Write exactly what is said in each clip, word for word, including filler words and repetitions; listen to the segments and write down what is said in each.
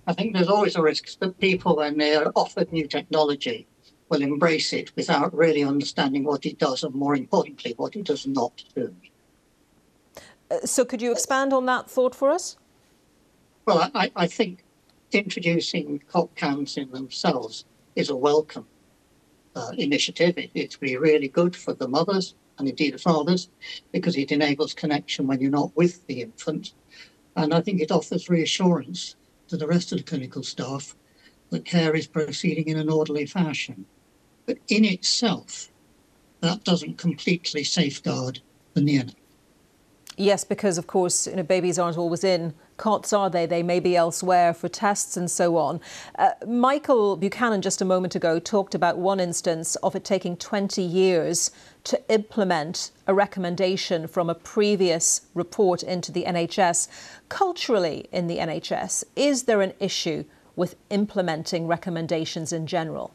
I think there's always a risk that people, when they are offered new technology, will embrace it without really understanding what it does and, more importantly, what it does not do. Uh, so could you expand on that thought for us? Well, I, I think introducing cock cams in themselves is a welcome uh, initiative. It, it's really, really good for the mothers and indeed the fathers, because it enables connection when you're not with the infant. And I think it offers reassurance to the rest of the clinical staff that care is proceeding in an orderly fashion. But in itself, that doesn't completely safeguard the neonate. Yes, because of course, you know, babies aren't always in cots, are they? They may be elsewhere for tests and so on. Uh, Michael Buchanan just a moment ago talked about one instance of it taking twenty years to implement a recommendation from a previous report into the N H S. Culturally in the N H S, is there an issue with implementing recommendations in general?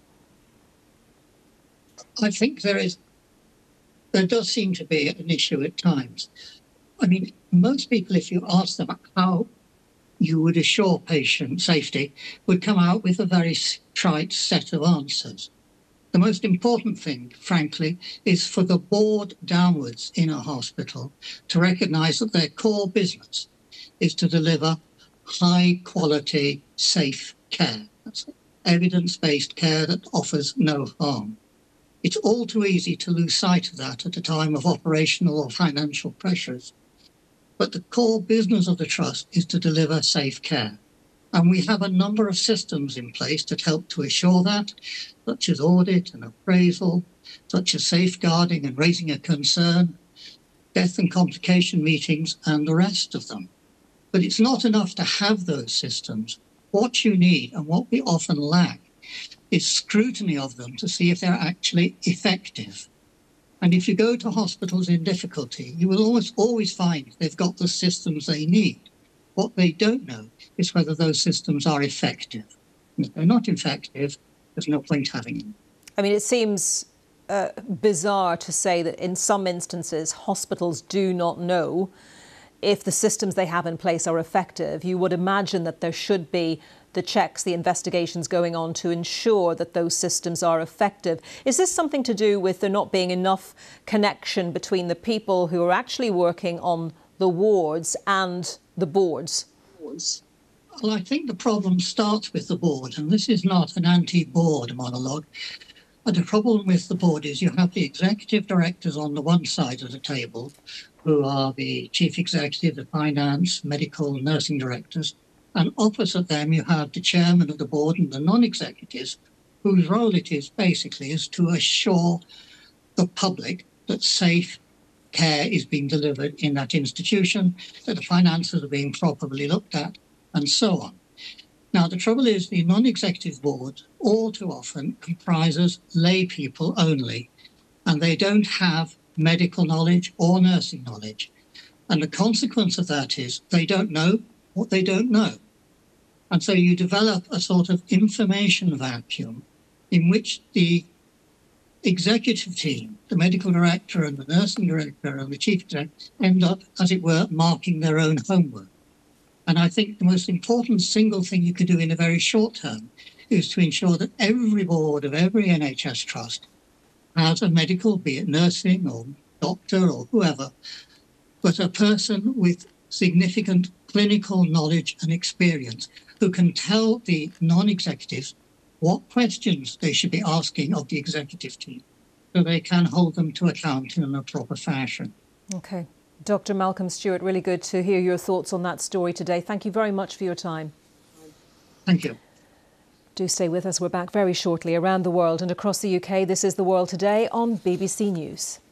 I think there is. There does seem to be an issue at times. I mean, most people, if you ask them how you would assure patient safety, would come out with a very trite set of answers. The most important thing, frankly, is for the board downwards in a hospital to recognise that their core business is to deliver high-quality, safe care. That's evidence-based care that offers no harm. It's all too easy to lose sight of that at a time of operational or financial pressures. But the core business of the Trust is to deliver safe care. And we have a number of systems in place that help to assure that, such as audit and appraisal, such as safeguarding and raising a concern, death and complication meetings, and the rest of them. But it's not enough to have those systems. What you need, and what we often lack, is scrutiny of them to see if they're actually effective. And if you go to hospitals in difficulty, you will almost always find they've got the systems they need. What they don't know is whether those systems are effective. And if they're not effective, there's no point having them. I mean, it seems uh, bizarre to say that in some instances, hospitals do not know if the systems they have in place are effective. You would imagine that there should be the checks, the investigations going on to ensure that those systems are effective. Is this something to do with there not being enough connection between the people who are actually working on the wards and the boards? Well, I think the problem starts with the board, and this is not an anti-board monologue. But the problem with the board is you have the executive directors on the one side of the table, who are the chief executive, the finance, medical, nursing directors, and opposite them you have the chairman of the board and the non-executives, whose role it is basically is to assure the public that safe care is being delivered in that institution, that the finances are being properly looked at, and so on. Now, the trouble is the non-executive board all too often comprises lay people only, and they don't have medical knowledge or nursing knowledge. And the consequence of that is they don't know what they don't know. And so you develop a sort of information vacuum in which the executive team, the medical director and the nursing director and the chief executive, end up, as it were, marking their own homework. And I think the most important single thing you could do in a very short term is to ensure that every board of every N H S trust has a medical, be it nursing or doctor or whoever, but a person with significant clinical knowledge and experience who can tell the non-executives what questions they should be asking of the executive team so they can hold them to account in a proper fashion. OK. Doctor Malcolm Stewart, really good to hear your thoughts on that story today. Thank you very much for your time. Thank you. Do stay with us. We're back very shortly. Around the world and across the U K, this is The World Today on B B C News.